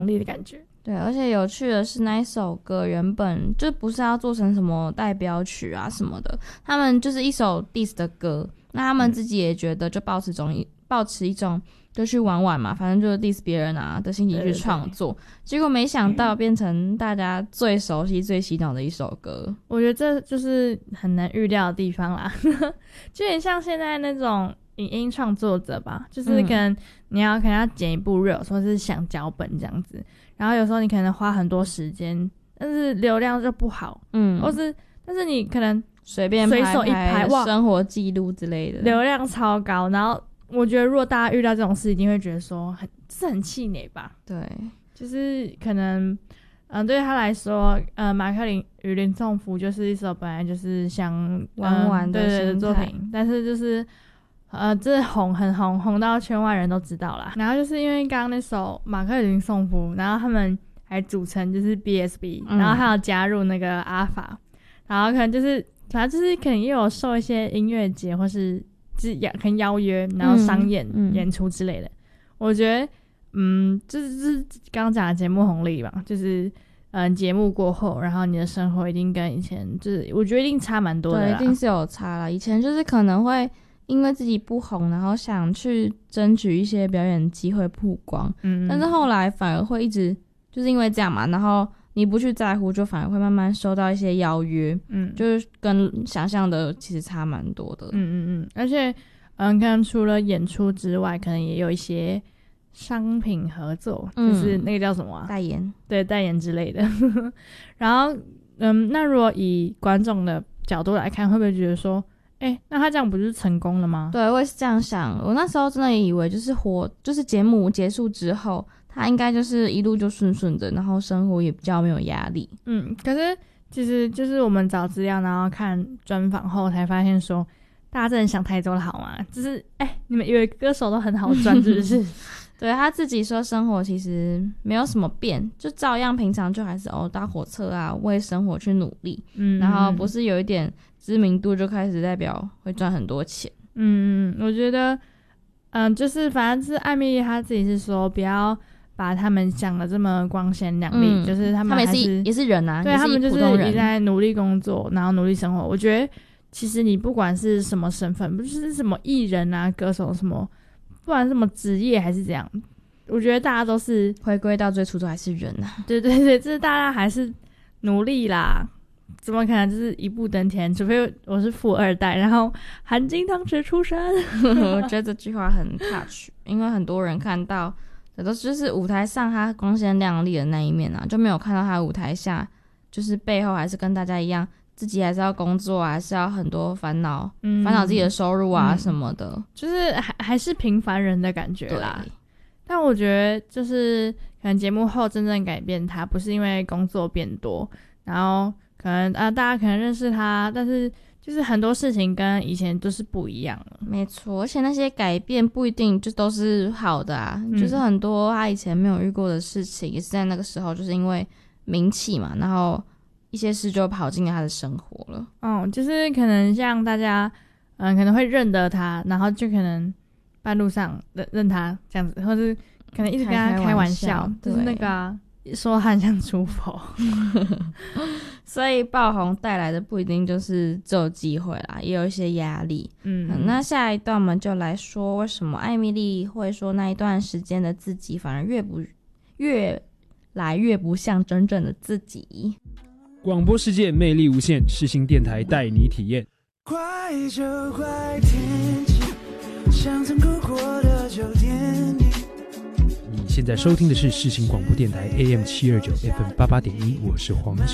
力的感觉。 对，而且有趣的是那一首歌原本就不是要做成什么代表曲啊什么的，他们就是一首 diss 的歌，那他们自己也觉得就抱持一种就去玩玩嘛，反正就是 diss 别人啊的心情去创作，结果没想到变成大家最熟悉最洗脑的一首歌。 我觉得这就是很难预料的地方啦就有点像现在那种影音创作者吧，就是可能你可能要剪一部 reel 或是想脚本这样子，然后有时候你可能花很多时间，但是流量就不好，但是你可能随便随手一拍，哇， 生活记录之类的， 流量超高。然后我觉得如果大家遇到这种事，一定会觉得说很气馁吧。 对， 就是可能对他来说马克林与林颂福就是一首本来就是想玩玩的作品，但是就是这很红到圈外人都知道啦。然后就是因为刚刚那首马克林颂福，然后他们还组成就是 BSB，然后还有加入那个阿法，然后可能就是反正就是可能也有受一些音乐节或是可能邀约，然后商演演出之类的。我觉得就是刚刚讲的节目红利吧，就是节目过后，然后你的生活一定跟以前就是我觉得一定差蛮多的啦。 对，一定是有差啦。以前就是可能会因为自己不红，然后想去争取一些表演机会曝光，但是后来反而会一直就是因为这样嘛，然后你不去在乎，就反而会慢慢收到一些邀约，就是跟想象的其实差蛮多的。 而且可能除了演出之外，可能也有一些商品合作，就是那个叫什么啊？ 代言， 对，代言之类的。然后那如果以观众的角度来看，会不会觉得说那他这样不就是成功了吗？ 对，我也是这样想。我那时候真的也以为就是节目结束之后他应该就是一路就顺顺的，然后生活也比较没有压力。 可是其实就是我们找资料然后看专访后才发现说，大家真的想太多了好吗？就是你们以为歌手都很好赚是不是？ 对，他自己说生活其实没有什么变，就照样平常就还是搭火车啊，为生活去努力。然后不是有一点知名度就开始代表会赚很多钱。 我觉得就是反正是艾蜜莉她自己是说不要把他们想的这么光鲜亮丽，就是他们也是人啊， 对，他们就是也在努力工作，然后努力生活。我觉得其实你不管是什么身份，不就是什么艺人啊、歌手什么，不管什么职业还是怎样，我觉得大家都是回归到最初都还是人啊。 对，就是大家还是努力啦。怎么可能就是一步登天？除非我是富二代，然后含金汤匙出生。 我觉得这句话很 touch， 因为很多人看到的都就是舞台上他光鲜亮丽的那一面啊，就没有看到他舞台下就是背后还是跟大家一样，自己还是要工作啊，还是要很多烦恼自己的收入啊什么的， 就是还是平凡人的感觉啦。但我觉得就是可能节目后真正改变他，不是因为工作变多，然后可能大家可能认识他，但是就是很多事情跟以前都是不一样了。 没错，而且那些改变不一定就都是好的啊，就是很多他以前没有遇过的事情，也是在那个时候就是因为名气嘛，然后一些事就跑进了他的生活了。 就是可能像大家可能会认得他，然后就可能半路上认他这样子，或是可能一直跟他开玩笑，就是那个说他很像出佛。 所以爆红带来的不一定就是只有机会啦，也有一些压力。那下一段我们就来说为什么艾蜜莉会说那一段时间的自己反而越来越不像真正的自己。 广播世界魅力无限，世新电台带你体验。 怪就怪天气，像曾哭过的酒店里。 你现在收听的是世新广播电台 AM729 FM88.1，我是黄